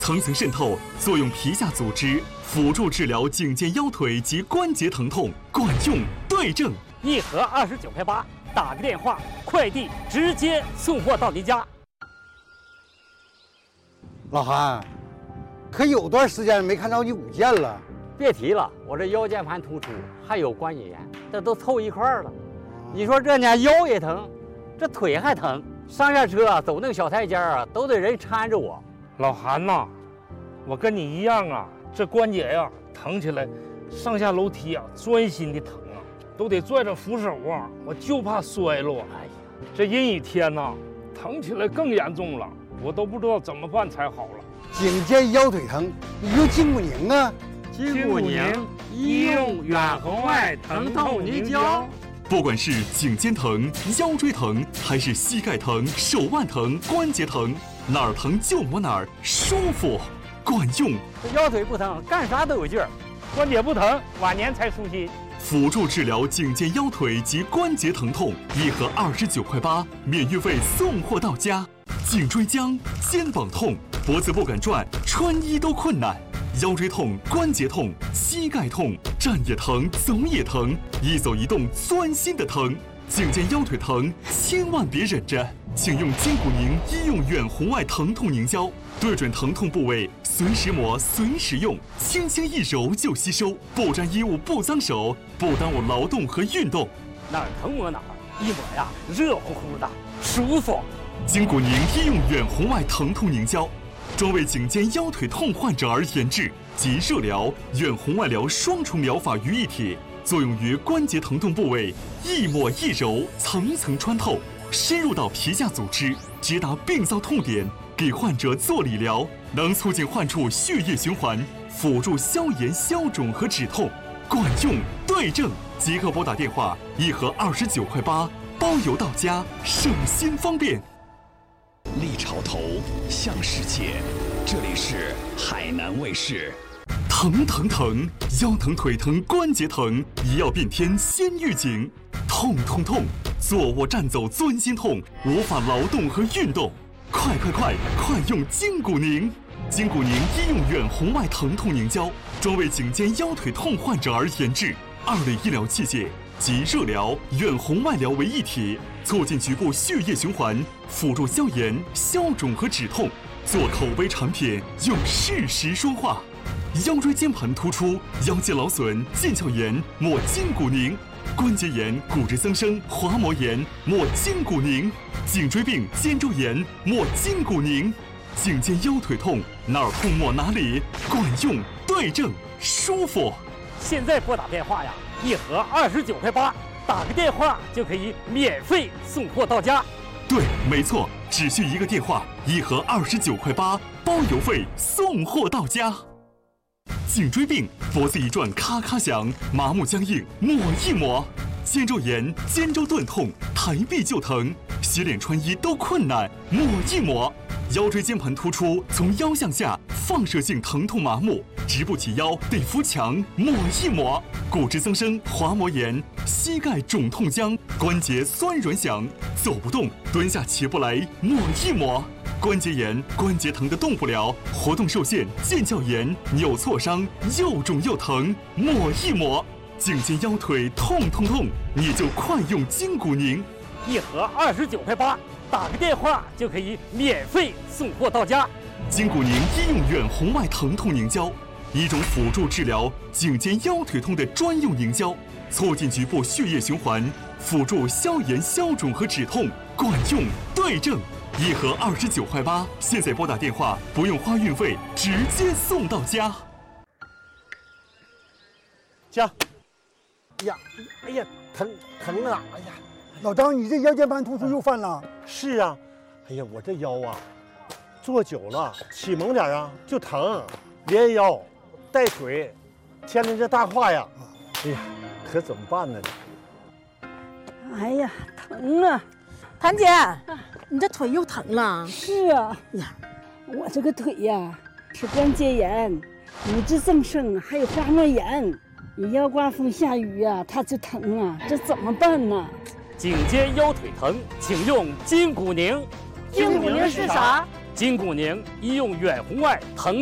层层渗透，作用皮下组织，辅助治疗颈肩腰腿及关节疼痛，管用对症。 一盒29块8，打个电话，快递直接送货到您家。 老韩，可有段时间没看着你舞剑了。 别提了，我这腰间盘突出，还有关节炎，这都凑一块儿了。你说这呢，腰也疼，这腿还疼，上下车走那个小台阶啊，都得人搀着我。 老韩呐，我跟你一样啊，这关节呀疼起来，上下楼梯啊钻心的疼啊，都得拽着扶手啊，我就怕摔了啊。哎呀，这阴雨天呐，疼起来更严重了，我都不知道怎么办才好了。 颈肩腰腿疼，你用筋骨宁啊。 筋骨宁医用远红外疼痛凝胶。 不管是颈肩疼、腰椎疼，还是膝盖疼、手腕疼、关节疼，哪儿疼就抹哪儿，舒服，管用。 这腰腿不疼，干啥都有劲儿； 关节不疼，晚年才舒心。 辅助治疗颈肩腰腿及关节疼痛，一盒29块8，免运费送货到家。颈椎僵、肩膀痛、脖子不敢转、穿衣都困难。腰椎痛、关节痛、膝盖痛，站也疼，走也疼，一走一动钻心的疼。颈肩腰腿疼，千万别忍着，请用筋骨宁医用远红外疼痛凝胶，对准疼痛部位，随时抹，随时用，轻轻一揉就吸收，不沾衣物，不脏手，不耽误劳动和运动。 哪儿疼抹哪儿，一抹呀，热乎乎的，舒服。 筋骨宁医用远红外疼痛凝胶。专为颈肩腰腿痛患者而研制，集热疗、远红外疗双重疗法于一体，作用于关节疼痛部位，一抹一揉，层层穿透，深入到皮下组织，直达病灶痛点，给患者做理疗，能促进患处血液循环，辅助消炎、消肿和止痛，管用对症。即刻拨打电话，一盒29块8，包邮到家，省心方便。 立潮头向世界，这里是海南卫视。 疼疼疼，腰疼腿疼关节疼，医药变天先预警。痛痛痛，坐卧站走钻心痛，无法劳动和运动。快用筋骨宁！筋骨宁医用远红外疼痛凝胶，专为颈肩腰腿痛患者而研制，2类医疗器械。集热疗、远红外疗为一体，促进局部血液循环，辅助消炎、消肿和止痛。做口碑产品，用事实说话。腰椎间盘突出、腰间劳损、腱鞘炎，抹筋骨宁；关节炎、骨质增生、滑膜炎，抹筋骨宁；颈椎病、肩周炎，抹筋骨宁；颈肩腰腿痛，哪儿痛抹哪里，管用对症，舒服。 现在拨打电话呀，一盒29块8，打个电话就可以免费送货到家。 对，没错，只需一个电话，一盒29块8，包邮费送货到家。颈椎病，脖子一转咔咔响，麻木僵硬，抹一抹；肩周炎、肩周钝痛，抬臂就疼，洗脸穿衣都困难，抹一抹；腰椎间盘突出，从腰向下放射性疼痛麻木，直不起腰，得扶墙，抹一抹；骨质增生、滑膜炎，膝盖肿痛僵，关节酸软响，走不动，蹲下起不来，抹一抹；关节炎、关节疼的动不了，活动受限，腱鞘炎、扭挫伤，又肿又疼，抹一抹；颈肩腰腿痛痛痛，你就快用筋骨宁。 一盒29块8，打个电话就可以免费送货到家。 筋骨宁医用远红外疼痛凝胶，一种辅助治疗颈肩腰腿痛的专用凝胶，促进局部血液循环，辅助消炎、消肿和止痛，管用对症。一盒29块8，现在拨打电话，不用花运费，直接送到家。 行。哎呀，疼啊！哎呀，老张，你这腰间盘突出又犯了？ 是啊，哎呀，我这腰啊，坐久了起猛点啊就疼，连腰带腿，牵着这大胯呀，哎呀，可怎么办呢？ 哎呀，疼啊！ 谭姐，你这腿又疼了？ 是啊，呀，我这个腿呀是关节炎、骨质增生，还有滑膜炎。你要刮风下雨呀，它就疼啊，这怎么办呢？ 颈肩腰腿疼，请用筋骨宁。 筋骨宁是啥？ 筋骨宁医用远红外疼